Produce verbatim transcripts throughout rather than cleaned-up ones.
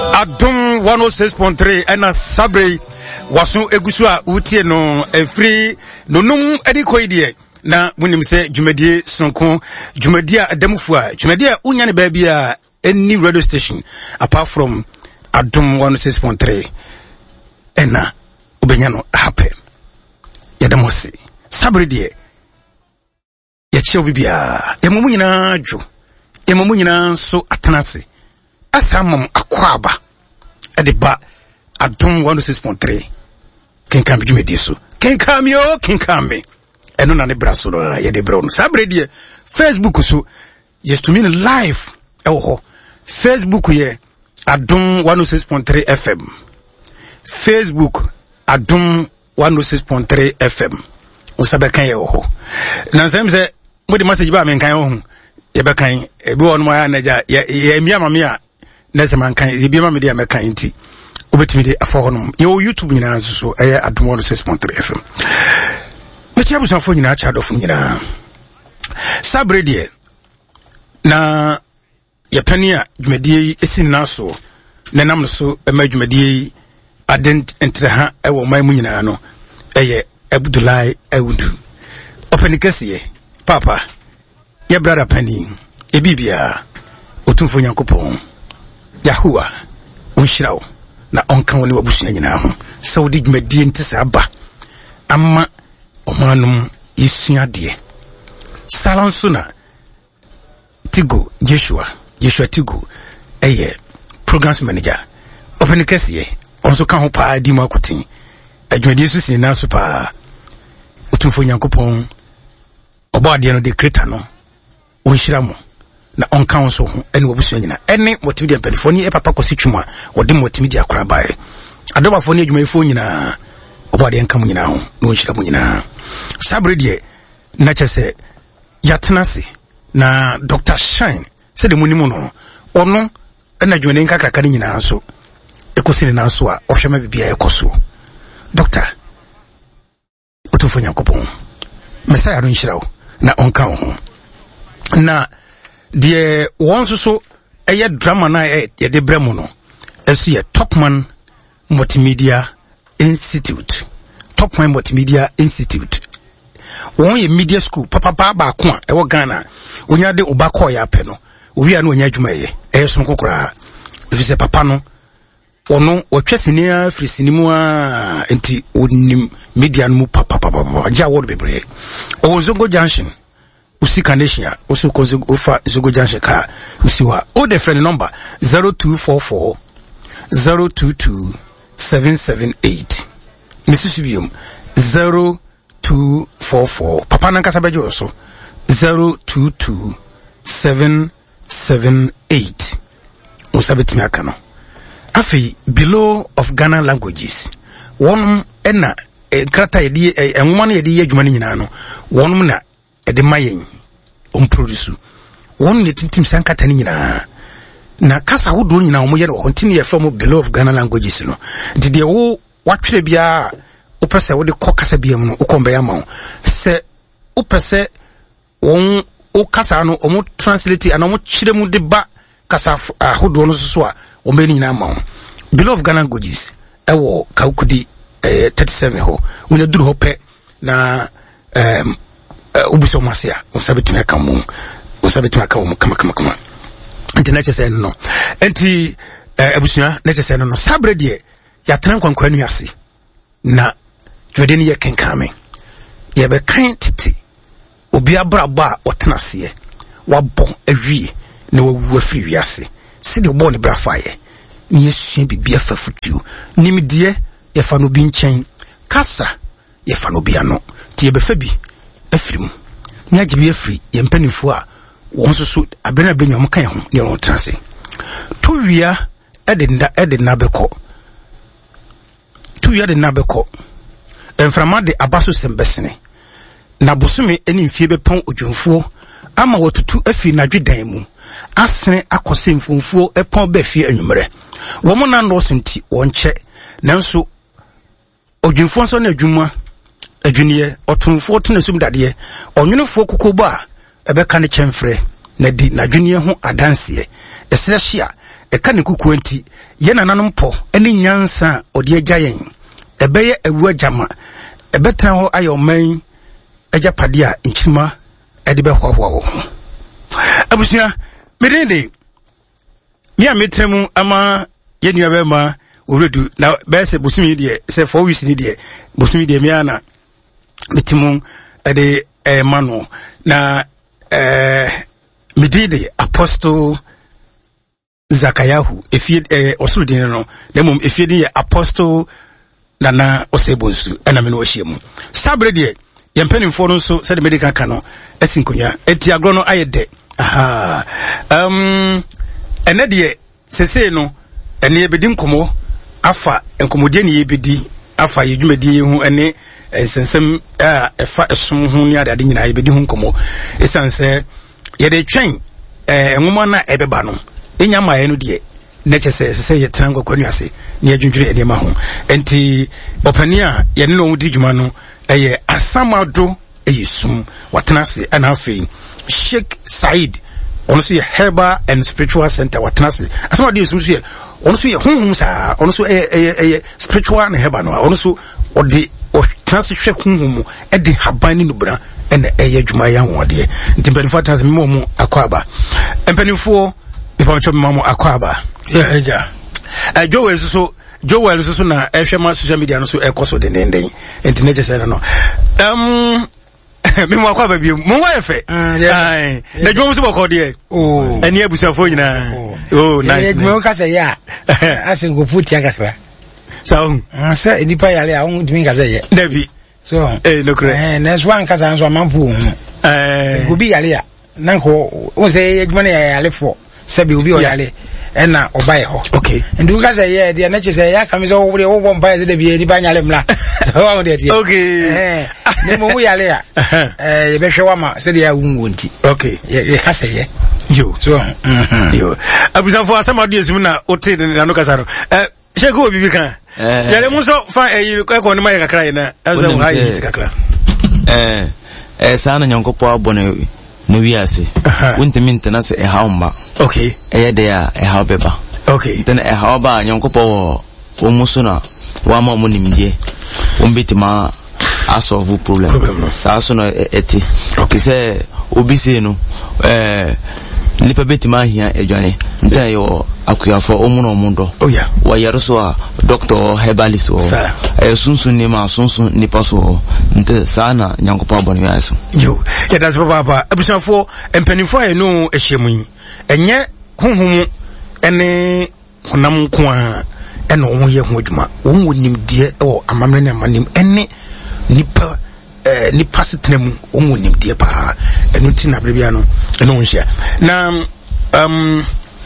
Adum one oh six point three and a sabre wasu egusua utie no efri nonum edi koidie na wonim se dwumadie sonko dwumadie adamfua dwumadie unya ne ba bia any radio station apart from Adum one oh six point three ena ubenya no happen yadamosi sabre die ya chew bibia emamu nyina adwo emamu nyina so atenase asamam akwaba ediba Adum one oh six point three kenkan bidwumedi so kenkan mi o kenkan me eno na ne braso no ye de bro no sabre die Facebook so yes to me live ewo Facebook ye Adum one oh six point three F M Facebook Adum one oh six point three F M usabe kan ye wo na nsem se modi message ba men kan wo ye be kan e bi won mo ya na ja ye mia mame a na se man kan ye bi ma me dia me kan nti obetimi de afọ honom ye YouTube nyina so eye Adum one oh six point three F M metia busan fo nyina cha dofo nyina sabre die na ye pania dwumadie esi na so na nam so e ma dwumadie adent entreha e wo mai mu nyina no eye Abdullahi Audu openikese papa ye brother pani e bibia otumfo nyankopon Yahuwa unshirawo na onka woni wabusunya nyina ho saudi dwumadie ntesa aba amma omanum isua de salanso na Tigo Joshua Joshua Tigo eye programs manager openikese onso ka ho pa di makotin adwumadie so sin na so pa otumfo nyankopon oba de no de creator no onhyira mo na onka onso ho ene wabusunya nyina ene multimedia pelifoni e papa kosi twuma ode multimedia akora bae adobafo ne adwumayefo nyina oba de nka mo nyina ho na onhyira mo nyina sabre die na chese yatenase na Doctor Shine se de munimu no ono ena dwuane nka kaka nyina so ekosine na so a ohwema bibia ekoso doctor otumfo nyankopon mesaya runhyirawo na onka ho na de wonso so eye drama na ye de bremu no eso ye Topman Multimedia Institute Topman Multimedia Institute won ye media school papa ba ko a ewo Ghana onya de obakọ ya pe no owi na onya adwuma ye eye som kokora efise papa no ono otwesene afrisinimu a enti onim media no papa papa ja word bebre o Zongo Junction usi kaneshia usi kozo ofa Zongo Junction ka usiwa o the friend number zero two four four zero two two seven seven eight Mississippi zero two four four papa nanka sabejo so zero two two seven seven eight usabetimi aka no afi below of Ghana languages one ena e krata yedi enwoma na yedi adwuma ni nyina no wonum na e de mayen on produce won ne tintim sankata ni nyina na kasa wodo nyina omo yede continue ye from below of Ghana languages no de de wo watwere bia opese wo de kokasa bia mu no ukombe ya ma se opese won o kasa no omo translate and omo chire mu de ba kasa ahodo no so a o meni na ma below of Ghana languages ewo kaukudi eh thirty-seven ho una duru ho pe na em ubuso masia usabetu aka mu usabetu aka mu kama kama kama internet se no enti abusia net se no sabre de ya tran kwankwa nu ase na twede ne ye kenkame ye be kan titi obi abraba otenase ye wabon awie na wawu afiri wiase se de bo ne brafaye ni yesu bibia fafutu nimdie ye fa no bi nchen kasa ye fa no bia no ti ye be fa bi afrim ni agibi afri ye mpanifo a won so so abena benya mo kan ho ne won transe to wia edinda edina beko to wia de na beko enframa de abaso sembesene na bosome eni mfie bepon odwumfo ama watutu afi na dwedan mu asene akose mfumfuo epon ba fie anwumre wo mo na no senti wonche nanso odwumfo so na adwuma adwuniye otumfo to na sum dade onwunefo kokobo a ebe ka ne chemfre na di na dwuniye ho adanse esrehia eka ne kuku enti ye nananom po ene nyansa ode agya yen ebeye ewu agyama ebetena ho ayoman agya pade a nchima ede be hwahwa wo abusua medende mi a metremu ama ye nua be ma oredu na be se bosumi de se four weeks ni de bosumi de mi ana metimu ede eh mano na eh medende apostle Zakayahu efie eh osudin no na mum efie din ye apostle nana osebonsu ana me no hyiemu sabre de ye mpanimfo no so se de medical ka no asinkonya eti agro no ayede aha um ene de sese no ene yebedi nkomo afa nkomodie ne yebedi afa yedwumadi hu ene ensensem a efa esom hu ne ade nyina yebedi hu nkomo esanse yede twen eh nwoma na ebeba no enya maye no de neche se se yetran gokonu ase ne adwundwere ede ma ho enti opani a ye ne no wudi dwuma no eye asamado eyesum watena se ana afei Sheikh Said ono so ye Herbal and Spiritual Center watena se asamado eyesum so ye ono so ye honhom sa ono so eye eye spiritual and herbal no ono so ode o transe hwe honhom ede haban ni nubra ene eye dwuma ya ho ode enti mpanifo transe memo mu akwaba mpanifo ipacho memo akwaba yeah eja eh Joel so Joel so na ehwema social media no so ekoso de nenden enti neje se no um me mo akwaba bi mo wa efe ai na Joel so boko de oh eni abusafo nyina oh nice me ka se ya asen go futi akakra so asa enipa yale a won dimi ka se ye dabi so eh no kre eh next one ka sa so amanfo eh go bi yale a nanko o se adwuma ne yale fo sabi obi o yale ena obaye ho okay ndu ka say ye de na che say ya kam so wo wo wo mpa se de bi edi ba nyale mla so de ti okay eh ne mo mu yale a eh ye be hwe wa ma se de ya wunwo nti okay ye ka say ye yo so yo abusan fo asama de esum na ote na no kasaro eh sheko obi bi kan yale mu so fa eh ko ne ma ye kakra ye na aso ha ye ti kakra eh eh sana nyankopo abone no wiase wontimi ntena se e haumba okay eh de ya e ha beba okay then e ha ba nyankopo wo muso na wa ma munimdie wombetima asolve problem sa so no eti okay se obi se no eh nipa betima hia edwane nta yo akuyafo omuno omundo oh yeah wa yeroso a doctor herbalist o eh sunsun ni ma sunsun ni paso nta sana nyankopo abone yaso yo ya das baba abusafo empanifo e no ehyemu enye honhom ene honam ko a ene wo ye ho adwuma wo nimdie e wo amamre ne amanim ene nipa eh nipa setnemu wo nimdie pa enu ti na brebia no ene wo hia na um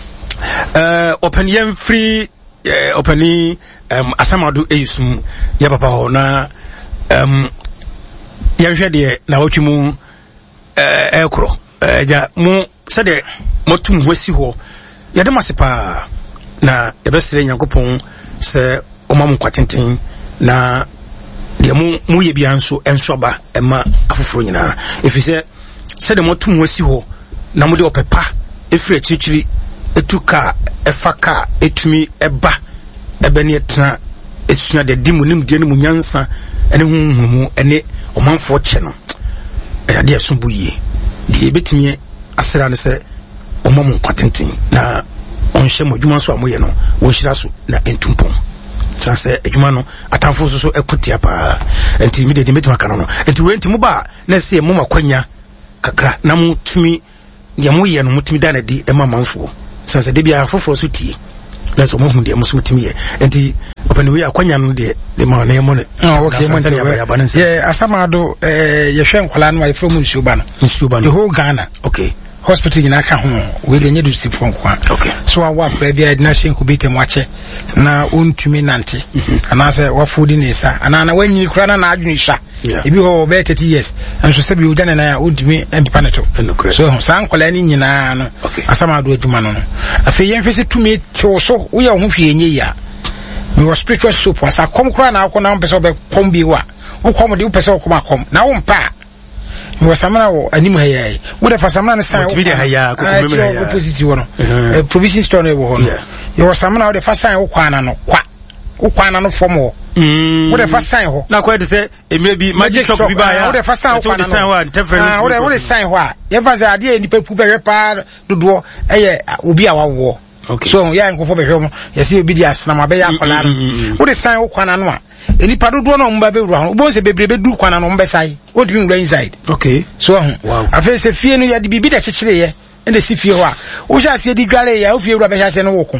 uh open yam free uh, openi um asamado eyusum ya papa ho na um ya hwe de na wotwemu eh ekro eh ja mu se de motum hwasi ho ya de masepa na ebesere nyankopon se omam kwatenten na de mu mu ye bia nso ensoba ema afoforo nyina efise se de motum hwasi ho na mu de opepa efire chichiri etuka efaka etumi eba ebe ne etna esua de dimu nim de ne mu nyansa ene hunhumu ene omanfo che no e ade asumbu yie de betimi asera ne se omam kwatenten na onhye modwuma so amoye no wo hira so na entumpon sanse adwuma no atamfo so so ekotia pa enti mi de metuma kana no enti we enti mu ba na se mu makwanya kakra na mu tumi de mu ye no mutumi da na di e mamanfo sanse de bia foforo so tie na so mo hu de mo so mutumi ye enti opani we akwanya no de de ma na ye mo ne oh okay mo ntwe ye asamado eh ye hwe nkwala no ye from nsuba no nsuba no the whole Ghana okay hospital ina ka ho we de nyedu si fon kwa okay so awa pra bia na shen ko bete mo ache na ontumi nante ana se wafudi ne sa ana na wanyi kura na na adwuni sha ebi ho about thirty years and so se bi udane na ontumi empa neto so san kwala ni nyina no asamado adwuma no afi yen fese tumi te so wo ye ho hwe nye ya me was spiritual soup wasa kom kura na akọ na mpese obe kom bi wa wo kom de wo pese wo kom akom na wo mpa was Samana or Anim Hay. What if Samana sang Haya, opposite one, a provision store. You were Samana the first sign Okwana no Qua Okwana for more. What if I sign? Now, quite to say, it may be magic shop. What if I sign one? What if sign what? If I say, I did people very part to do a will be our war. Okay. So, yeah, and go for the home. Yes, you'll be the Asnama Bay. What is sign Okwana? Any part of one on Baby Round, was a baby do Kwana on Besai. What do you mean inside? Okay. So, wow. I face a fear you had to be beat at Chile and the Sifia. Who shall see the Galley of your rubbish as an walk?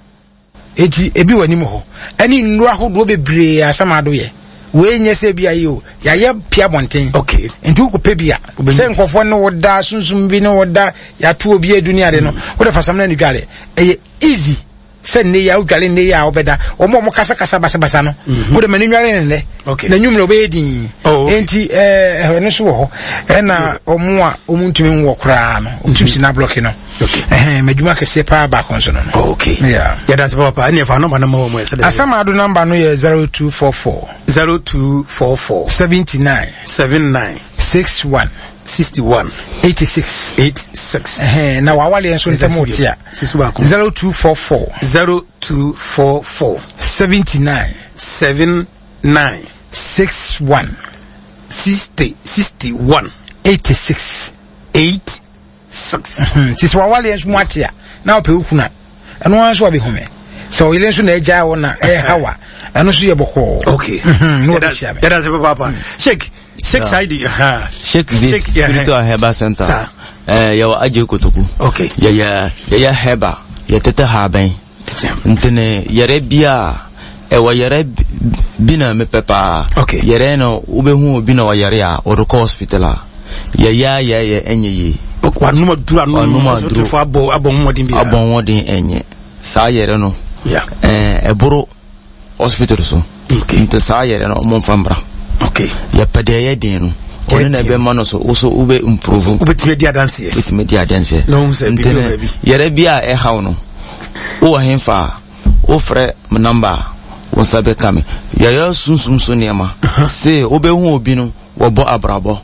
Eti ebi wani mo ani nnura hodo bebre asamado ye we nyese bia yo ya ye pia bonten okay ntu ko pebia se nkofo no woda sunsum bi no woda ya to obi adunia de no wo de fasam na ni dwale eye easy se ne ya udwale ne ya obeda omo mo kasa kasa basa basa no wo de mani nware ne okay na nwumre obe din enti eh no so ho e na omo a omuntumi nwo kra no omuntumi na block no okay eh meduma ke se pa ba konso no okay yeah yeah that's papa ani fa number no mo mo asama do number no ye zero two four four zero two four four seventy-nine seventy-nine sixty-one sixty-one eighty-six eighty-six eh na wa wale enso ntemo tia zero two four four zero two four four seventy-nine seventy-nine sixty-one sixty sixty-one eighty-six eight six sisi wa wale enso mwatia na ope ukuna eno anso abi home so ile enso na eja wona eh hawa eno so ye boko okay no that that's papa shake shake side ha shake this spiritual herbal center eh ya aje kotoku okay ya ya ya herbal ya tete ha ben ntene yere bia e wa yere bina me pepa okay yere no ubehu obi na wa yere a o hospital a ya ya ya ya enye yi wanuma dura no no so fo abo abo modin bi abo modin enye sa yere no yeah eh eboro hospital so okay nte sa yere no mo fambra okay ya pede ya din no oni na be mano so so ube improve ube timedi adanse ube timedi adanse no se bi bi yere bia e hawo no wo henfa wo frɛ m number wo sabe kame ya ya sunsum so niema se ube hu obi no wo bo abrabo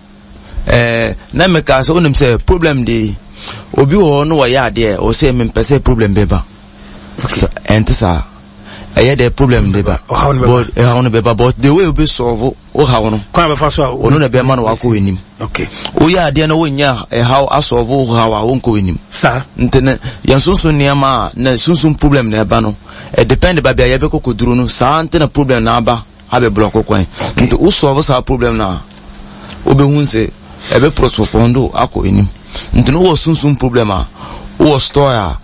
eh na me ka so onim se problem de obi wo no wa ya de o se me pese problem beba okay entisa eye the problem beba but e ha no beba but the way obi solve o ha no kwa be fa so o no na be ma no wa ko wenim okay o ya de na wo nya e ha asolve o ha wa won ko wenim sa ntene yan sunsun niama na sunsun problem na eba no e depend ba bia ye be kokoduru no sa ntena problem na aba ha be block ko kwan nti o solve sa problem na obi hun se ebe prosopondo ako enim ntino wo sunsun problem a wo store a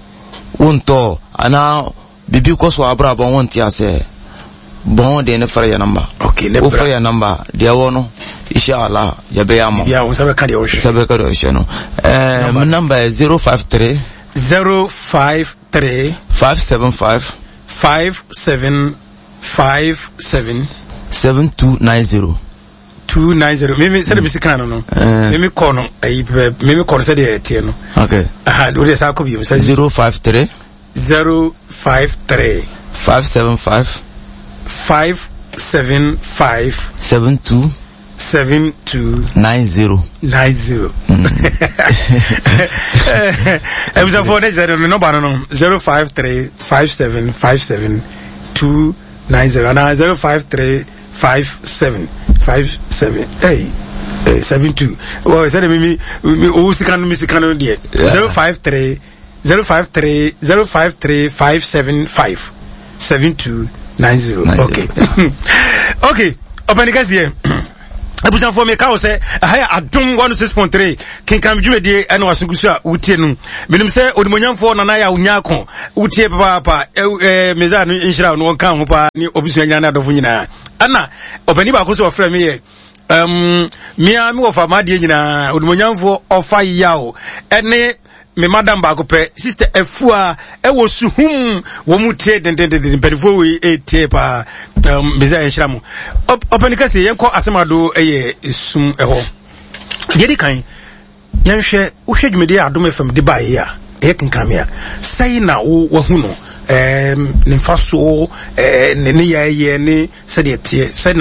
wonto ana bibi ko so abra bon wonti ase bon de ne fara ya number okay ne fara ya number dia wono inshallah ya be amo ya wo sabe ka de o she sabe ka de o she no eh my number is zero five three zero five three five seven five five seven five seven seven two nine zero two nine zero mimi said misi kana no mimi kono ayi mimi kono said e tie no okay aha do this akobi o said zero five three zero five three five seven five five seven five seven two seven two nine zero nine zero e was for this no no no zero five three five seven five seven two nine zero na zero five three five seven five seven hey uh, seven two well said me me o sikan me sikan there zero five three zero five three zero five three five seven five seven two nine zero okay okay open the case here abusan for me ka o say haya adum one oh six point three kin kan djumedie ena wasungusu a utie nu menim say odimonyamfo nana ya unya kon utie papa papa eh meza no inshira no kan ho pa ni obusu anya na adofo nyina ana obani ba ko so ofra me ye um mia mi ofa ma de nyina odimonyamfo ofa yawo ene me madam ba ko pe sister efua e wo suhum wo mutie den den den perifo we etie pa um meza inshira mo open ka se yenko asemado eye sum eho gedi kan yenhwe wo hwe dwumedi adom fm de ba ye a e kenkan ya sai na wo wahu no em ne faso eh ne ne ye ye ne se de tie sai na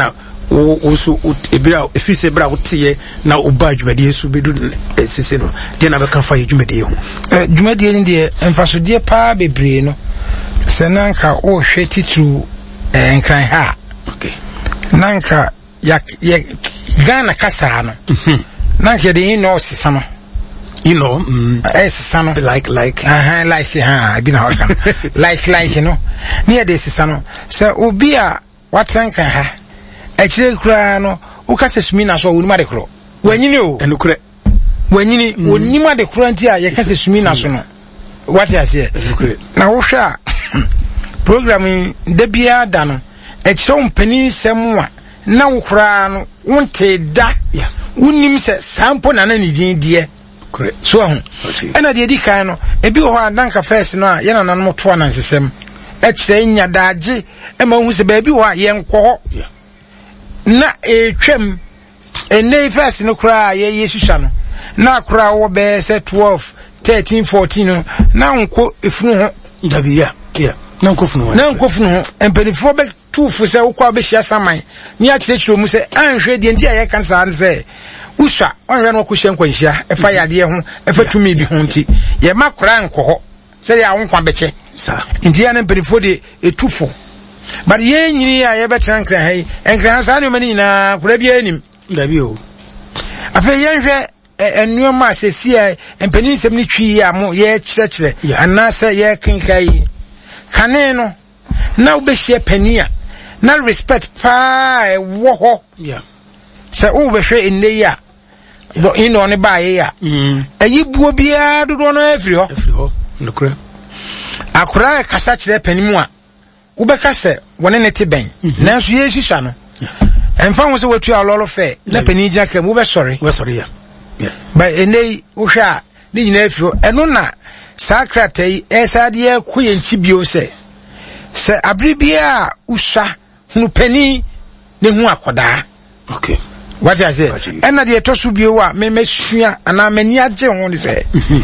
also ebra if you say bra wotie na oba dwumade so bedu esese no de na be kan fa dwumade ho eh dwumade ni de emfasodie pa bebre no senanka o hweti tru eh nkran ha okay nanka ya Ghana kasa no nanka de no sisama you know mm, eh sisama like like uh like ha bi na ho like like you know near de sisama so obi a watanka ha ekire kura no ukase sumi na so wonima de kro wanyini o enukure wanyini wonima de kro nti a ye kase sumi na so no what you say na wo hwa programming de bia da no ekire mpani semu a na wo kura no wonte da wonim se sample na na ni din die so ho ena de di kan no ebi ho adanka first no a ye na nanom to na nsesem ekire nya daage e ma hu se ba bi ho a ye nkọ ho na etwem ene first no kura ye yesusha no na kura wo be se twelve thirteen fourteen no na nko efunu ho dabi ya ya na nko funu ho na nko funu ho empenifo be tu fu se wo kwa be hia saman ni a kirechiro mu se anhwe de nti aye kan sa se usha onhwe no ko hye nkwanhia e fa yade ho e fa tumi bi ho nti ye makura nko ho se ya wo nkwa beche sa nti ya na empenifo de etufo but ye nyini ya ye betra nkran hai nkran sa ne mani na kura bi anim dabi o afa ye hwe ennuoma asesi a empani nsem ni twi ya mo ye kyerɛkyerɛ anasa ye kenkai kane no na obehye pani a na respect pa e wo ho yeah se wo behwe enne ya do ino ne ba ye ya mm ayi buo bia dodo no afiri ho afiri ho nokura akura kasa kyerɛ pani mu a wo beka se wone ne te ben nanso ye hihwa no emfa wo se watu alolo fe na pani gina kam wo be sorry we sorry ya yeah but enei uhwa ni nyina afiro eno na sakratai esade ko ye nchibio se se abribia usha hunu pani ne hu akoda okay what I say ena de tosu bio wa me mesua ana mani age ho ni se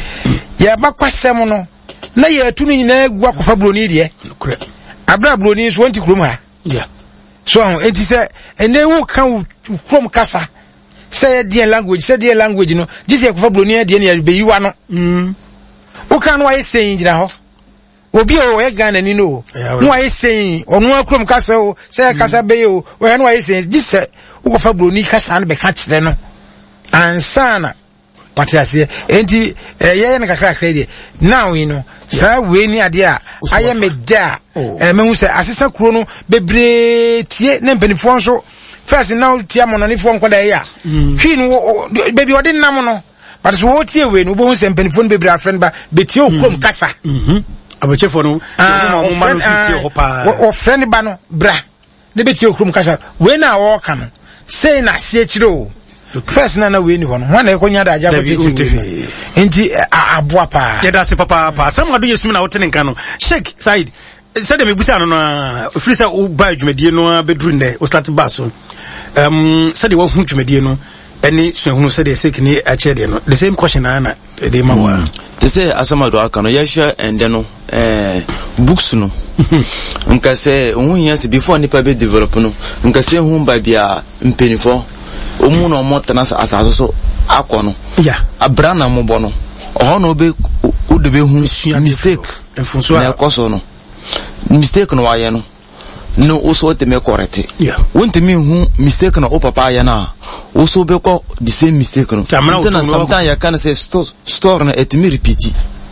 ye bakwasem no na ye atu ni nyina egu akofa broni de abra broni so anti krom ha yeah so enti se ene wo kan krom kasa say dear language say dear language no this e kofa broni de na be yiwa no mm wo kan wa saying jina ho obi o e Ghana ni no no wa saying onu akrom kasa o say kasa be o we no wa saying this wo kofa broni kasa na be ka kire no ansana watiase enti ye ne kakra kakra de now you know sa we ni ade a aye me da e me hu se asesa kuro no bebre tie ne mpanifo nso first now tie monanifo nkoda ya twi no baby odi nam no but so tie we no bo hu se mpanifo no bebre afren ba betie okrom kasa mhm abachefo no mo ma no tie ho pa o friend ba no bra de betie okrom kasa we na wo ka no say na sie kire o first na na we ni hono wana ekonya da aja kote enti aboa pa ya da se papa pa sam ado yesum na wote nka no Sheikh Said said me busa no na frisa u ba dwumadie no bedru nde o start ba so um said wo hu dwumadie no eni so hu said e sek ni a chere no the same question na na de ma wa te say asama do aka no ya hwe ende no eh books no nka say hu hia before nipa be develop no nka say hu ba bia mpenifo omu no mo tana asaso so akono yeah abrana mo bono oho no be o de be hu mistake enfunso na koso no mistake no waye no no also te me correct yeah won't me hu mistake no o papa ya na also be ko the same mistake no sometimes ya can say store store na et me repeat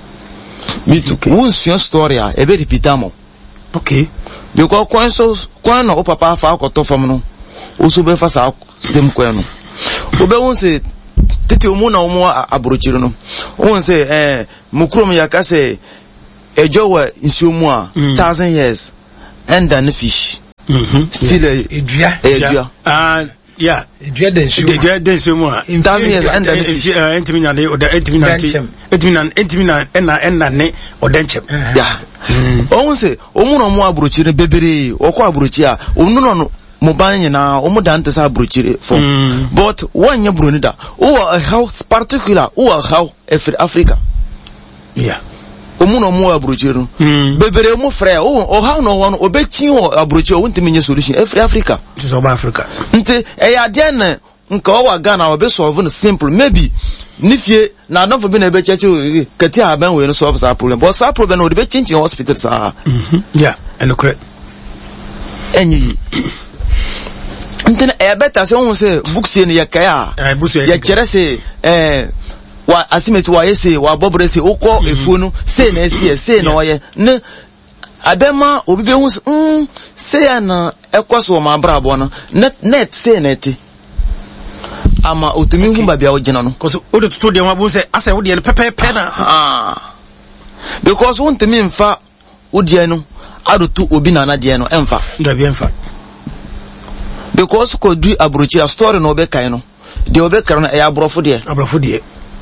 me to once your story a e be repeatamo okay because ko so ko na o papa fa ko to fam no also be fa sa same kwenu obe won se tete omu na omu abrochiro no won se eh mukrom ya ka se ejowa nsiomu a thousand years and then fish mhm still edua edua ah yeah edua den nsiomu edua den nsiomu a thousand years and then fish entimi na de oda entimi na entimi na entimi na ena ena ne odenchem yeah won se omu na omu abrochiro bebere okọ abrochi a onu no mobile na omo dante sa brochire for mm. but one broni da o a house particular o a how Africa yeah omu no mu abrochiro bebere mu frɛ o o how no one obechi o abrochiro won't me solution every Africa this is Africa nte e ya de na nka o wa Ghana obe solve no simple maybe nifie na don't be na be cheche kati aban we no solve that problem but that problem no be change in hospital sa yeah and correct enyi nte e better say won say books ye ya kaya ya kire say eh wa asimeti wa yese wa bobre se ukọ efu no se na esi se na oye ne abema obi be hu mm se ya na ekwaso ma brabo no net net se net ama otumi hu ba bia ogina no cause o de to de wa bo se asa wo de pepe pe na ah because won temi mfa odie no adotu obi na na de no emfa da bi emfa because ko du abrochi a story no be kan no de obe kar na e abrofo de abrofo de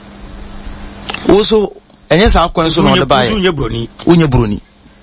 also enye sa akwan so no de bae unye broni unye broni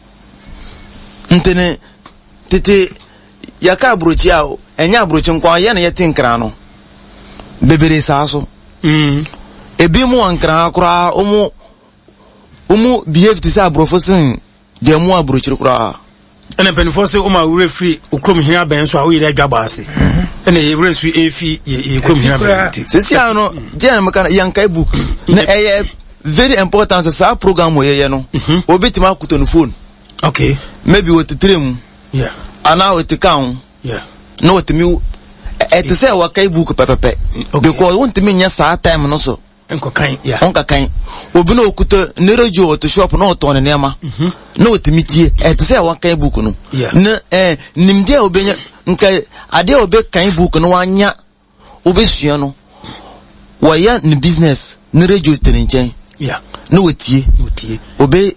ntene tete yaka abrochi a enye abrochi nkwa ye na ye tinkra no bebere sa so mm ebi mu ankra akura omu omu behave to say abrofo sin de mu abrochi kura ene penifo se o ma wure free okrom hia ben so a wo yire adwaba ase ene ye wure su efi ye okrom hia ben sisi ano je na maka yankai book na eye very important sa program o ye no obitima akuto no phone okay maybe what trem yeah ana what kan yeah no what me et say wa kai book pepepe because want me nya sa time no so enko kan yeah onka kan obi no okuto nerojo to shop no to ne nema no what me tie et say wa kai book no na eh nimde obenya nka ade obe kan book no wanya obesua no waya ni business nerojo teninchen yeah no wetie wetie obe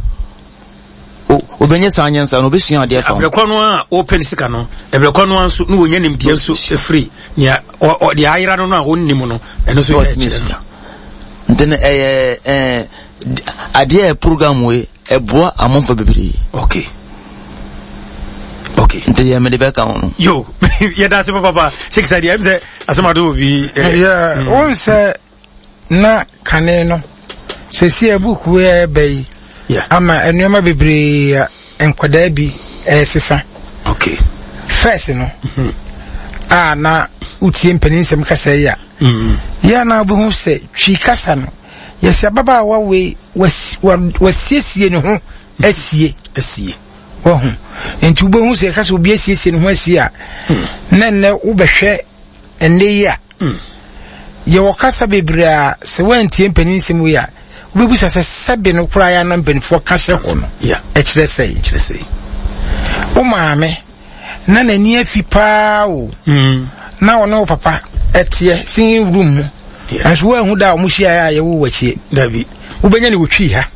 o obenye sanyansa no besua ade fa abrekwa no a open sika no abrekwa no anso no wonya nimdie nso free nia o de ayira no a wonnim no eno so ya kire then eh eh ade program we eboa amonfa bebere okay okay nteli ya medebe ka ono yo ya da se papa six idea am say asema do bi yeah on say na kane no se si ebook we be yeah ama enuema bebere enkwada bi esesa okay first no ah na utie mpeninsem kasa ya mm ya na obu se twi kasa no yesi ababa wa we wasiesie ne ho asie asie wo ho enti ubo hu se kasa obi asiesie ne ho asie a na na ubehwe enne ya ye wakasa bebra se wantie mpeninsem we ya ubebusa se sebe no kura ya na mpenifo kase ho no yeah e kire sei kire sei o maame na nani afi pa o mm na wono papa etie sin room and so hu da omuhia ya ye wo wachie dabi ubenya ni wotwi ha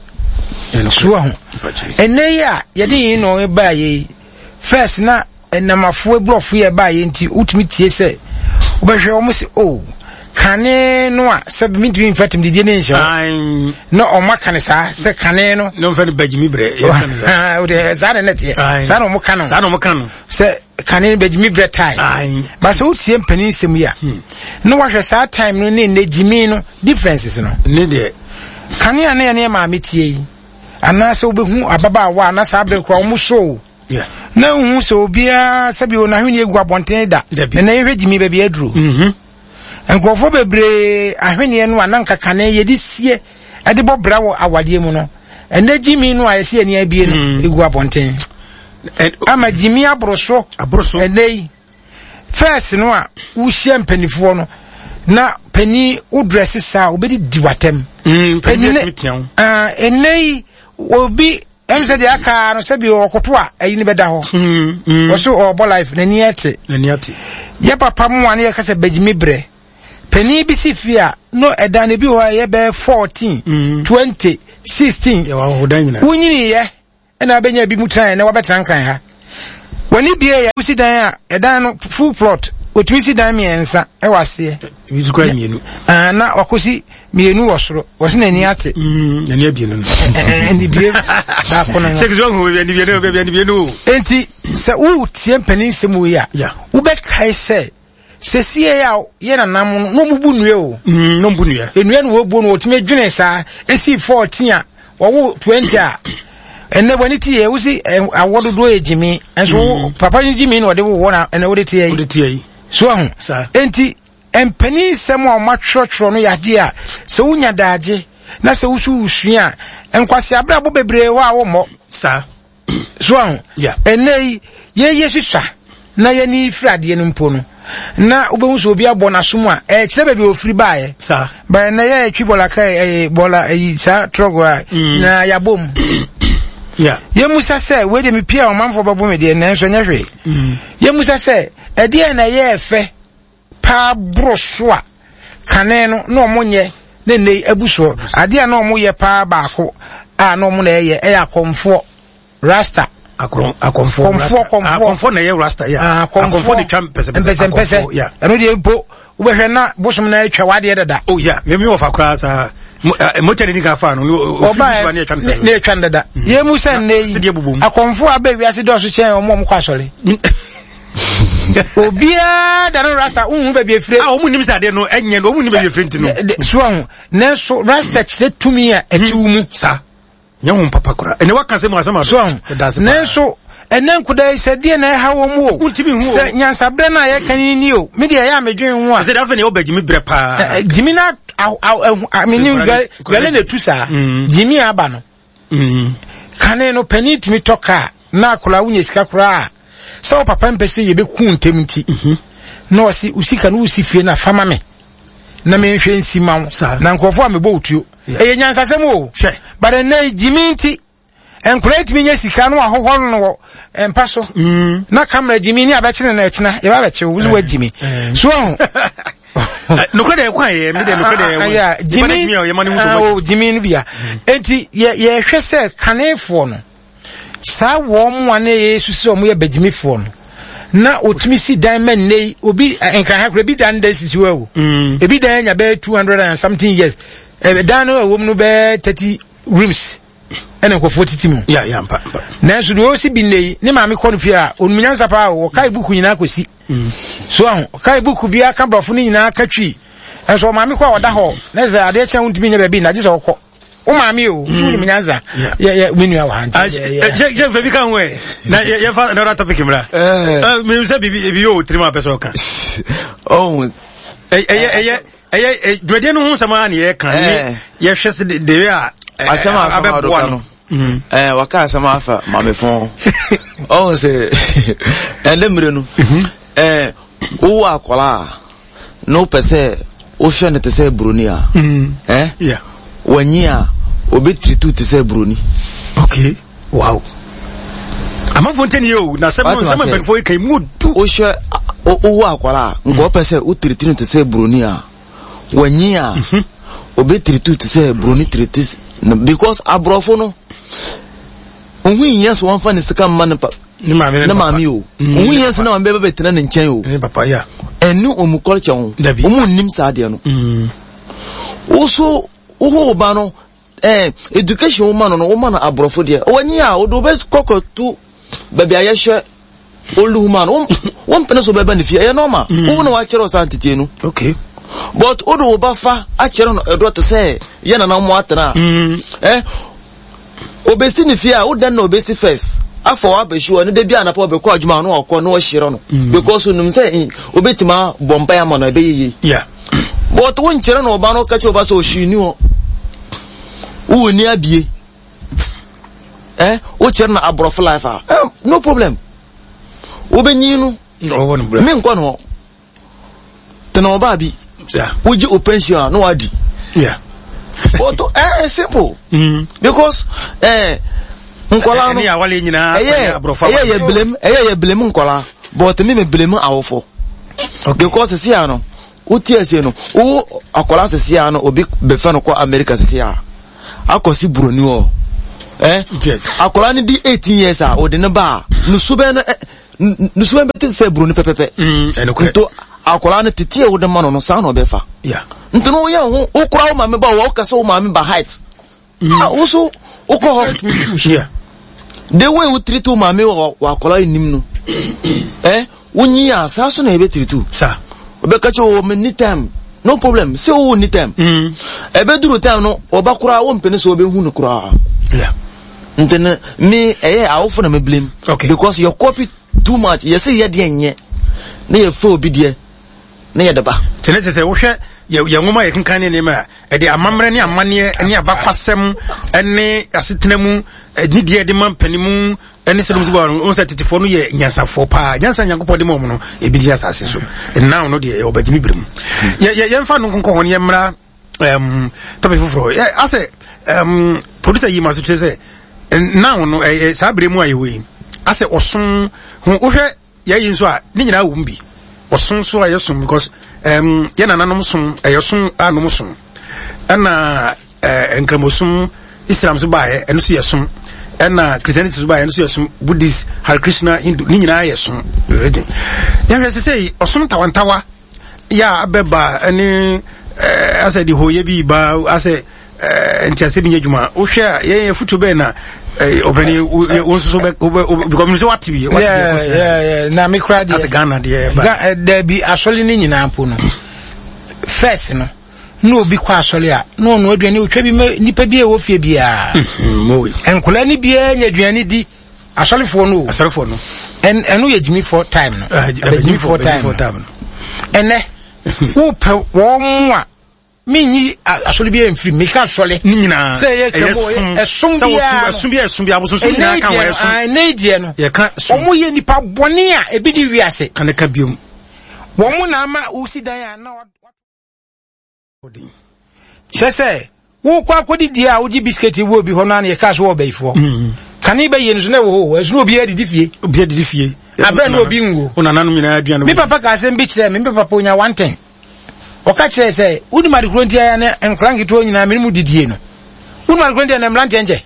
so hu ene ya ye din no e ba ye first na enamafo ebrofo ye ba ye nti utumi tie se ubehwe omo se oh kane no a se bi mi fatim didie ne nso no o maka ne sa se kane no no fa ne bajimi bre ye kan za o de za ne tie za no mo kanu za no mo kanu se kane bajimi bre time ba se utie mpanin sem ya no wahwe sa time no ne ne jimi no differences no ne de kane ane ne ma metie yi ana se obehu ababa wa na sa bre kwa omo show yeah na hu so bia se bi o na hwene egu abonten da na ehwe jimi ba bi aduru mhm enkofo bebre ahwene no ananka kane yedi sie ade bobra wo awade mu no ene jimi no ayese ani abie no egu abonten ama jimi abroso abroso ene first no a wo hie mpanifo no na pani wo dress sa obedi diwatem mm pani timian ah ene obi emse de aka no se bi okoto a ayi ni beda ho mm wo so obo life na ni ate na ni ate ye papa mu ane ye kase bajimi bre penny bisi fia no edane bi ho ye be fourteen twenty sixteen ya wa hodan nyina wunyini ye na benya bi mutran na wabetan kan ha wani bie ya usi dan a edan no full plot otumi si dan miensa e wase bi su kwa mienu ah na wakosi mienu wosoro wose na ni ate mm na ni abienu ndi bie da kono se kzo ho bi ndi bienu bi ndi bienu enti se u tie mpanin semu ya u be kai se se sie ya ye na nam no mu bunue o mm no bunue enue no wo bu no otime dwene sa esi fourteen a wo twenty a ene boni tie wo si awodo do ejimi enso papa ni jimi no de wo na ene wo de tie wo de tie so ho enti empani sem o matwotwo no yade a se wunya daaje na se wusu usua enkwase abra bo bebre wa wo mo sa so ho ene ye yesusa na ye ni frade no mpo no na obehu so obi abona so mu a e kire be be ofiri baaye sa ba na ye twi bola kai e bola e sa trogo na ya bom yeah ye musa se we de me pia o manfo babo me de na so nya hwe ye musa se e de na ye efe pa broso a kane no no monye ne ne abuso ade a no mo ye pa baako a no mo na ye e akomfo rasta akron akomfo akomfo na ye rasta ya akomfo de twam pese pese pese ya eno de mpo wo behwe na bosom na atwa wade dada oh yeah me me ofa kra sa mo tele ni ka fa no ofisi na atwa na atwa dada ye mu san nei akomfo abawi ase do so chen omo mo kwasore obia da no rasta unhu ba bi efire ah omu nim sa de no enye no omu nim ba bi efire ntino so ho na so rasta chire tumi a atiwu mu sa nyawo papa kura ene waka se mu asama so na so enen kuda se de na ha wo mu o se nyansa bre na ye kan ni o me de ya medwen ho a se da fa ne obagimi bre pa jimi na amini gale ne tusa jimi aba no kane no penit mi toka na kula unye sika kura so papa mpese ye be ku ntemti no si usika no usifie na fama me na me hwe nsima na nkofo a me bo otuo eye nyansa sem o but na jimi nti encreate mi nya sika no ahoho no empa so na camera jimi ni abekene na ekina ye ba beche wo wa jimi so no kode kwa ye me de no kode ya jimi ye mani muso jimi no bia enti ye ye hwe se kanefo no sa wo mo na yesu se o mo ye bagimifo no na otimi si dan men nei obi enka ha kra bi dan da sisi wo ebi dan nya be two hundred and something years e dan no wo mu be thirty rooms ene ko forty tim ya ya mpa na so do si bi nei ne ma me ko no fi a onmunyansa pa wo kai buku nyina kosi so ahụ kai buku bi aka brofo ni nyina aka twi enso ma me ko oda ho na za ade chen ntimi nya be bi na je so ko o ma me o ni munyansa ya ya minu ya wa je je fe bi kan we na ye fa na topic mra eh me se bi bi o trima person kan oh eh eh eh eh dwede no hu sama na ye kan ni ye hwe se de a asema asema do kan eh waka asema afa ma me fon oh se ende mre no eh wo akola no pese o hwe ne te se broni a eh yeah wanyia obetri tu te se broni okay wow ama fontaine yo na sem sem ben foi kai mu du o hwe o wo akola ngo pese o tri tri te se broni a wanyia obetri tu te se broni tritis because abrofo no ohun yes one fan is come man pa ni ma me na ma mi o ohun yes na ma be be tena ne nchen o ni papa ya enu omu culture o omu nim sa de no also oho ba no eh education woman no woman abrofo de wanyi a o do be kokotu baby ayehwe olu woman won pene so be ba ne fie e normal wo na wa kire o santete nu okay but odo obafa a kire no edo te say ye na na mo atena eh obesi ne fie a wo dan na obesi first afọ wa be sure ne de bia na pa be ko adwuma no okọ no hire no because num say obetima bomba ya mo na be yiyi yeah but won kire no oba no ka che oba so oshini o wo ni abie eh wo kire na abrof life ah eh, no problem wo be nyi no no won bra me nko no tena oba bi yeah wo ji opension no wadi yeah but eh simple mm because eh nkola no ni awale nyina abrofa eh ye blame eh ye blame nkola but me me blame awofo okay because see ano uti ese no wo akola se ano obi be fa no ko America se ya akosi broni o eh akola ni di eighteen years a o de ne ba no sube no no sube be se broni pepepe mm eno ko to akola ni titie wo de ma no no sa no be fa yeah nto no ye ho wo kura wo ma me ba wo ka se wo ma me ba height ah wo so wo ko yeah the way we treat wo ma me wo akola nim no eh wonyi asa so na ebe treat sa obeka cho wo me ni time no problem. Say who need time. Mm. E be duro time no obakura wo mpene so obe hu no kura. Yeah. Ntene me eh I offer me blame. Okay. Because you copy too much. You say ye de enye. Na ye fo obi de. Na ye deba. Tene se wo hwe ye ngoma ye kenkan ne ma e de amamre ne amane ne abakwasem ene asetenamu ni de de mampanimu ene se dum so on se titifo no ye nyansafo pa nyansa nyankopɔ de mom no e bi dia asase so now no de e obagimi brem ye ye mfa no konko ho ne mra um tope foforo ase um producer yi ma so tse now no e sa bremu ayewe ase oson ho wo hwɛ ye yi nso a ni nyina wo mbi oson so ayesom because um ye nananom som ayesom anom som ana enkremosum Islam so bae eno so yesom ena Christianity so bae eno so yesom Buddhist Hare Krishna Hindu ni nyina yesom religion ya hwɛ sei osom tawantawa ya abeba ani ase di hoye bi ba ase entiase bi nyadwuma wo hwɛ ye ye futu be na obani wo so be because so what be what yeah yeah yeah na me kra de as Ghana de ba there be asole ni nyina mpo no first no no obi kwa asole a no no aduane otwa bi nipa bi e wo fie bia mo enkola ni bia nya aduane di asolefo no asolefo no en enu ye jimi for time no jimi for time no ene wo pe wo mwa minyi asole bia mfiri me ka asole ni nyina say ye kemo esum bia esum bia esum bia so nyina kan wa esum ai na die no ye ka omo ye nipa bone a ebi di wiase kan ka biom wo mu na ama usidan a na Sese, wo kwa kodi dia uji biscuit wo bi hono na ye ka so wo baifo. Kani be ye nso na wo, esu obi adidi fie. Obi adidi fie. Abra na obi ngo. Una nanu nyina aduane. Mi papa ka asem bi kire me, mi papa onya one ten. O ka kire se, uni mari kronti ya na enkranki to nyina me mu didie no. Uni mari kronti na mlante nje.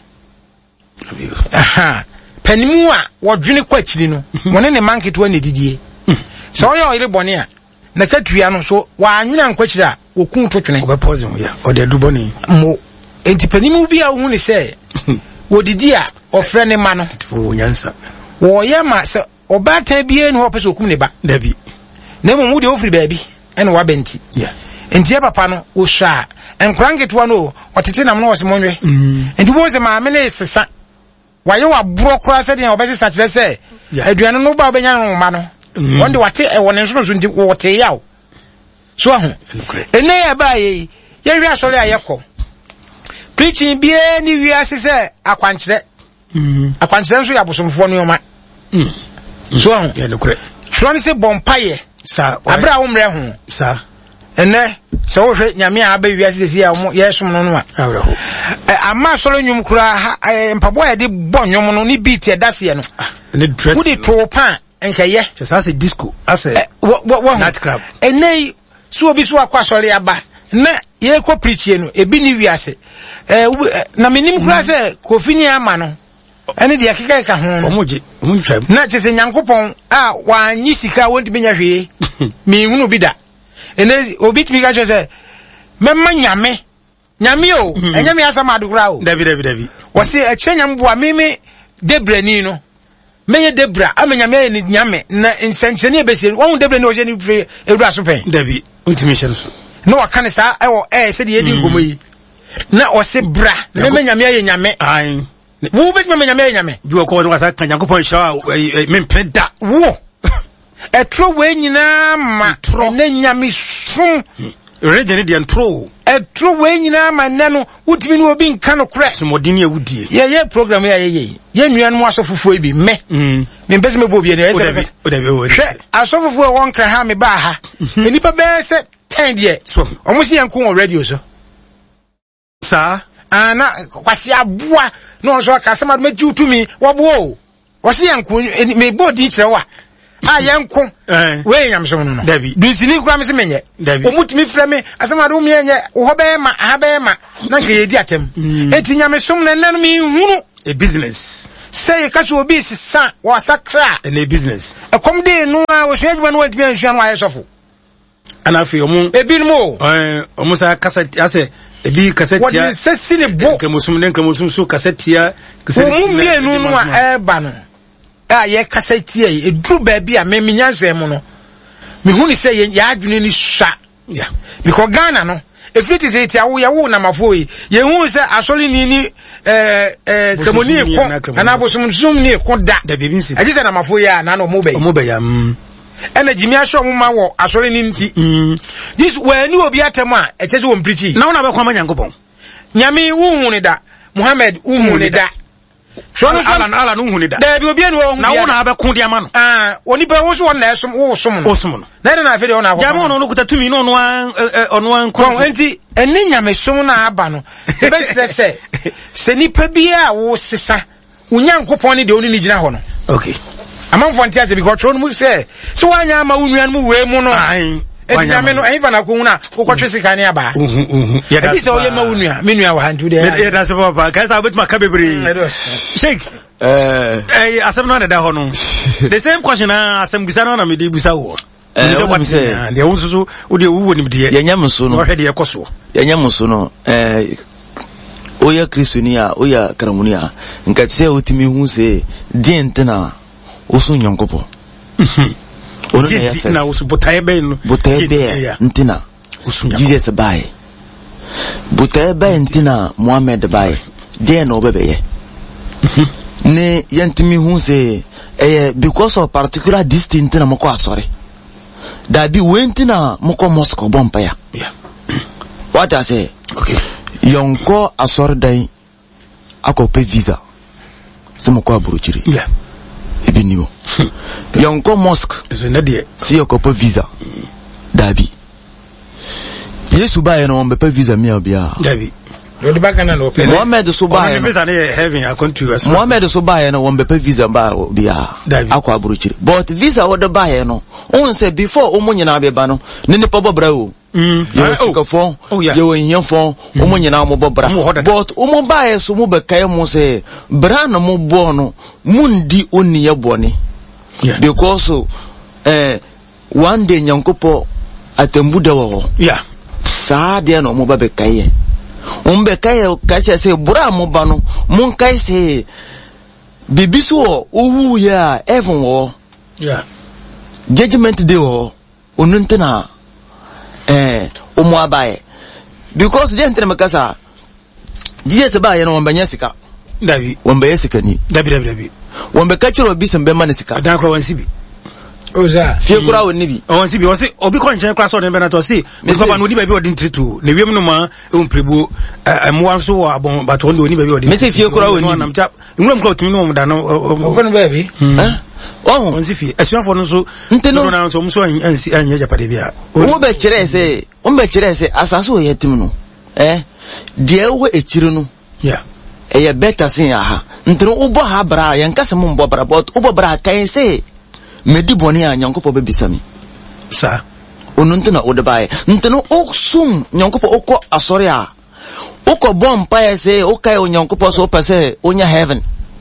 Aha. Panimu a wo dwene kwa kiri no. Wone ne manki to na didie. So yo ile bone a na katua no so wa anwena nkwakira okun to twene obepose mo ya o de duboni mo entipanimu bi a hu ne se wodidi a ofre ne ma no fo nyansa wo ya ma se obata bie no opese okum ne ba dabi na mo mu de ofri baabi ene wa benti ya entie papa no o sha enkrangeto no otete nam no wo se monwe enti wo se ma me ne sesa wa ye wa bro kra se de obese sa kire se aduane no ba obenya no ma no wonde wate e won nso nso ndi wote yawo so ahu ene ya ba ye ye wi asore ayeko preaching bie ni wi asese akwankyere mm akwankyere nso ya bosomfo no yoma mm so ahu ye nokre so ne se bompaye sa abra wo mre ho sa ene se wo hwe nyame a ba wi asese ya mo ye som no no a abra ho ama solo nwum kura mpabo ya de bonnwom no ni beat e dase no ne dress wo de to pan enkaye just as a disco as a night club enei so obi so akwasori aba na ye ko preach no ebi ni wiase eh na menim kura se kofini ama no ene de akeka ka ho omoje omuntwam na chese nyankopon a wanyi sika wonti benya hwe me hunu bi da ene obi timi ka chese memma nyame nyame o enyame asama adukura o dabi dabi dabi wose e chenyam boa meme debrani no menye debra amenya me ni nyame na nsenchene ebese won debra ni o je ni fre ewura so pen dabi untimi hye so no wakane sa e wo eh se de yedi ngomo yi na o se bra me menya me ye nyame ai wo bet me menya me ye nyame bi wo ko no wasa kan yankopon hira me mpeda wo e tro we nyina ma tro na nyame sum region de ntro e tro we nyina ma ne no wutimi no obi nka no kre smodini e wudie ye ye program ya ye ye ye nua no asofufu ebi me me mpese me bo bi ne e se o dabi o hwe asofufu e won kra ha me ba ha enipa be se ten die omo si yanko on radio so sa ana kwasi aboa no so ka sama me tutumi wo bo o si yanko me body kire wa a yanko we nyam so no no du sini kura me se menye omutumi frɛ me asama do me enye wo be ma ha be ma na nke yedi atem enti nyam so no nan me hunu a business say ka so obi sisa wa sakra a business akom de no a wo hwe adwuma no antimi anhua no aye sofo ana fi omu ebi mo eh omu sa cassette ase ebi cassette ya what say sine bo kemosum ne kemosum so cassette ya cassette ya no no a eba no a ye cassette ya eduru ba bi a me menyanze mu no me hu ni say ya adwene ni sha Yeah. Because Ghana no, if it is it ya wo ya wo na mafoi, ye hu se asori ni ni eh eh kemoni ko ana bosum zum ni ko da. Da bibi nsi. Aji se na mafoi ya na no mo be. Mo be ya mm. Ena jimi asho mo ma wo asori ni nti. Mm. This when you obi atem a e chese wo mprichi. Na wona be kwa manyankopon. Nyame wo hu ne da. Muhammad wo hu ne da. So no ala ala no hu ne da. Da bi obi enu wo hu. Na wona be ko dia ma no. Ah, oni be wo so wona esum wo som no. Wo som no. Na na afi de wona akọ. Jamo no no kuta tumi no no an ono an ko. Enti eni nyame som na aba no. Be se se se nipa bia wo sesa. Unyankopon ne de oni ni gina ho no. Okay. Amanfo ntia se bi ko tro no mu se. Se wanya ma unuan mu we mu no. Ai. Enti nyame no efa na ko hu na ko kwatwe sika ne aba. Mhm mhm. Ya da. Enti se o ye ma unua, me nua wa hantu de. Ya da se papa, ka sa betima ka bebre. Sheikh. Eh eh asem no na da ho no. The same question na asem bisa no na me di bisa wo. Eh what say? De wo so wo de wo nim de. Ya nyam so no. Wo hwe de ekoso. Ya nyam so no. Eh oya kristonia, oya karamunia. Nka tse otimi hu se die ntena oso nyankopo. Mhm. Ono na ya na oso botae be no. Botae be ntena. Oso nyankopo. Jesus bai. Botae be ntena Muhammad bai. Die no bebeye. Mhm. Ne yantimi hu se eh because of particular distinct na moko asore. Da bi wentina moko Moscow bompa ya. Yeah. What I say? Okay. Yonko asore dai akope visa. Se moko aburuchiri. Yeah. Ebi niwo. Yonko mosque. Eso na die. Si akope visa. Dabi. Yesu ba ye no mbepe visa mi obia. Dabi. Lodi bakana no pe. Mohammed Suba ye. Visa na heaven a country as. Mohammed Suba ye no wombepe visa ba obia. Akwa aburuchiri. But visa wo de ba ye no. On say before omunyina abeba no. Ne ne pobo bra o. Mm. Yo fo. Yo yin fo. Omunyina mo bobra. But omo ba ye so mo be kai mo say bra na mo bo no. Mundi oni ye boni. Yeah. Because eh one day nyankopo atembuda wo. Yeah. Sa de no mo ba be kai ye. Umbe kai ka say bra mo ba no. Mun kai say bibisu o owu ya even wo. Yeah. Judgment day wo onuntena eh umu abaye because the entre makasa Jesus ba yana wamba nyasika Dabi wamba yesika ni dabi dabi dabi wamba kachiro bisa mbema nisika dan kwa wansibi oza fie kura woni bi wansibi wasi obi ko nchen kura so ne bena to si me ko ba no di ba bi odin tritu ne wiem no ma e umprebu mo anso wa abon ba to oni ba bi odin me se fie kura woni na mta nwem kura otimi no mo da no open baby eh oh wansi fie esuafo no so nteno na so mso ansi anya japade bia wo be kire se wo be kire se asase o yetim no eh de wo ekire no yeah e better sin aha nteno ubo ha bra yan kasa mo mbo bra but ubo bra kan se medi boni a nyankopo be bisami sa onu ntena o de bae nteno oksum nyankopo okọ asori a okọ bompa ya se okai onyankopo so pese onya heaven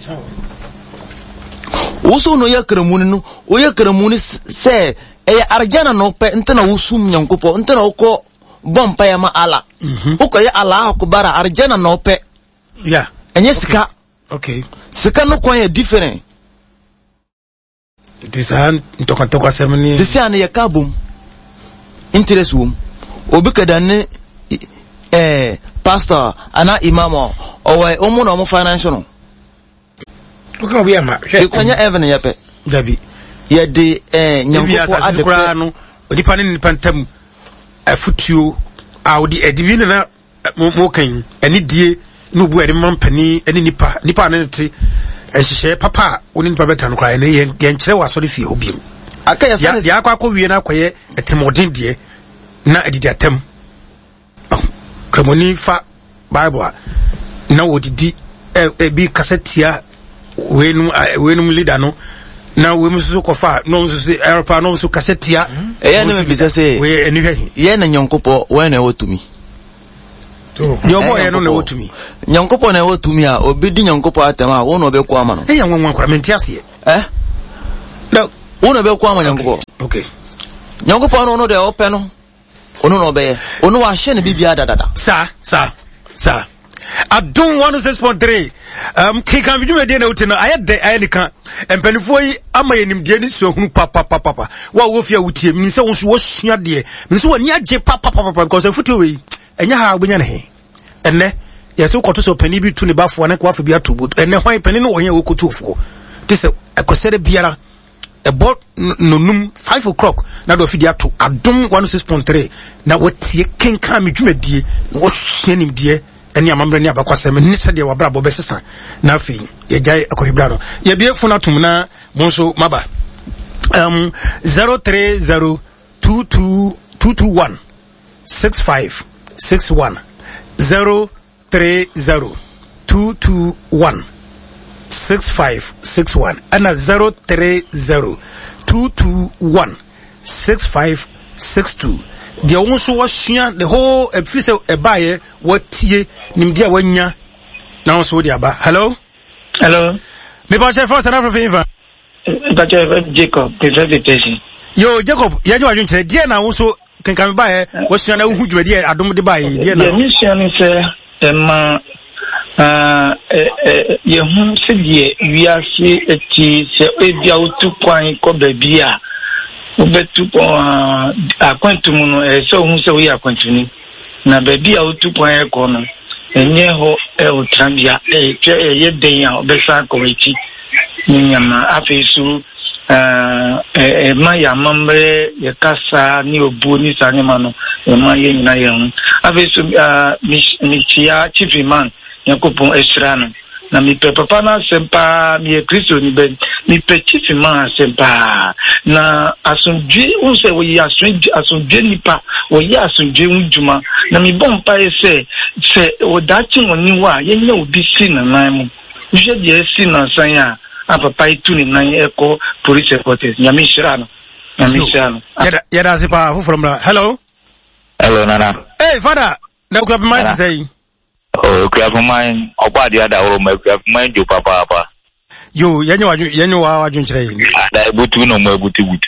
Usu no ya kremuni no, o ya kremuni se e arjana no pe ntena usum nyankopo, ntena oko bompa ya ma ala. Uko ya ala ko bara arjana no pe. Yeah. Enye sika. Okay. Sika no kwa ya different. Disan ntoka toka semni. Sisi ane ya kabum. Interest wum. Obi kadane eh pastor ana imamo owe omo no mo financial no. Uko bia ma. E kwanya even yape. Dabi. Ye de eh nyankopo adekura no odipa ne nipa ntam afutuo a odi edibi na mo kan ani die no bu ede mampani ani nipa nipa ne te ehihye papa oni nipa beta no kwa ne ye nkyere wasori fie obiem aka ya fa ya akwa akwa na akoye etemodin die na edidi atem kremoni fa bible na wodidi e bi kasetia wenum wenum leader no na we musu kofa no so se airpa no so kasetia e ya na bisa se we eni hwe ye na nyankopo we na wotumi to yo mo ye no na wotumi nyankopo na wotumi a obedi nyankopo atema wo no be kwa ama no e ya nwanwan kwa menti ase eh no wo no be kwa ama nyankopo okay nyankopo no no de ope no ono no be ono wa hye na bibia dadada sa sa sa Adon one oh six point three um kikan bi dwuma de na uti na ayede ayedika empanifo yi ama yenim de ni so hunu papa papa papa wa wo fia wutie mi se wo so wo sua de mi se wo ni agye papa papa because afutu we enya ha ogbenya ne he enne yeso kwoto so pani bi tu ne bafo na kwa fa bi atobu enne hwan pani no wo ye wo kotofo te se ekosere biara about nonum five o'clock na do fidi ato adom one oh six point three na wotie kenkan me dwumadie na wo hye nim die eni amamre ni abakwasem ni se de wabra bo besesa na afi ye jai akohibra no ye bie funa tum na monso maba um zero three zero two two two two one six five six one zero three zero two two one six five six one and a zero three zero two two one six five six two. The also was the whole episode a buyer what ye nimdia wenya now so the aba. Hello? Hello. Me ba chef first and after favor. But Jacob, presentation. Yo Jacob, ya you are doing today na also can come by was na hu dwade adom de buy dia na. The mission is eh ma Uh, eh, eh, ye hu se die wiase eti se ebia otu kwan ko babia obetu uh, akwantum no eh so hu se we akwantuni na babia otu kwan e ko no enye ho e otrambia e twa ye den ya obesa ko eti nyama afesu uh eh ma ya mamre ye kasa ni obu ni sanyama no e ma ye nyina ye hu afesu uh mi chia chifiman yakopon esrano na mi pe papa na sempa mi Kristo ni ben mi pe chifima sempa na asunje unse wo ya asunje asunje nipa wo ya asunje unjuma na mi bompa ese se o dachi woni wa yenye obi si na nan mu je die si na sanya a papa itu ni nan eko police headquarters nyami shrano nyami shrano yada yada sipa who from hello hello nana hey father na ku have mind to say oh okay for mine oba dia da oro ma ku have mind you papa papa yo yenye waju yenye wa waju nchire ada ebutu no mo ebutu butu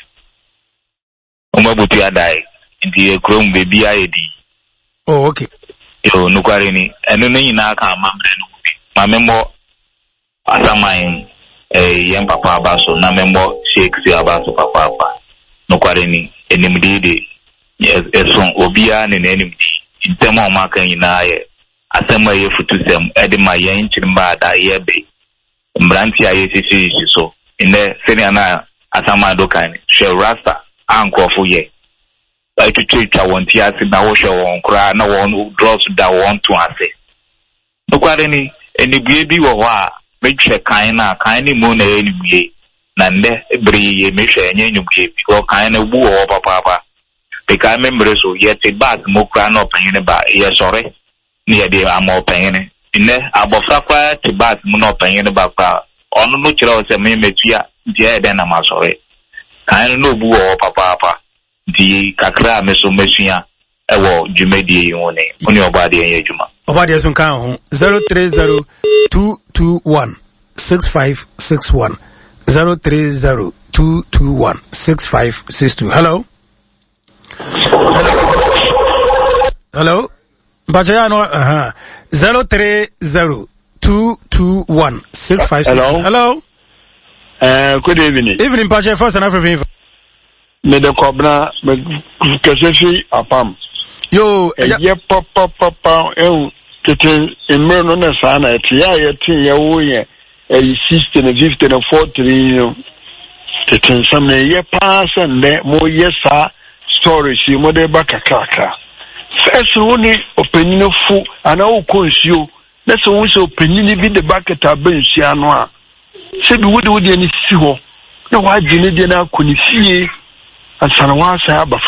o mo ebutu adai ndi e krom baby ayedi oh okay yo no kware ni eno no nyina aka amamre no bi ma membo asamain eh yen papa abaso na membo sheik si abaso papa papa no kware ni enimdi de eson obia ne enimdi ntema o maka nyina ye asema ye futusem ede ma yen chirimba da ye be mbranti aye sisi so ine senior na asama dokan she rasta ankofo ye ai tututa wonti ase na wo hwe won kra na won drops da won to ase no kware ni enibue bi wo ho a mehwe kan na kan ni mu na enibue na nde ebri ye mehwe enye enibue bi wo kan na bu wo papa papa be kan membre so ye te bag mo kra na open ba ye sorry ni ye de am open ne ine abofra kwa te bag mo na open ba kwa onu no kira o se me metua die de na ma sorry kan no bu wo papa papa di kakra meso mesua ewo dwumedie yi woni oni obade en adwuma obade so kan ho zero three zero two two one six five six one zero three zero two two one six five six two. Hello hello hello Bajaya no uh zero three zero two two one six five six. Hello hello uh good evening evening Bajaya first and everything me de kobna me kesefi apam yo ye papa papa e tete emre no na sa na eti ya ye tin ye wo ye e sixty na fifty na forty tete some ye pass and mo ye sa story si mo de bakakaka first woni openino fu ana wo konsuo na so wo so openini bi de bakata bensia no a se bi wodi wodi ani si ho na wa gine de na konifie ansana wa sa aba